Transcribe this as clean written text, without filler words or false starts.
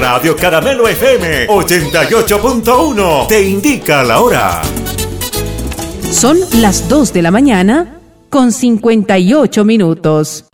Radio Caramelo FM 88.1 te indica la hora. Son las 2 de la mañana con 58 minutos.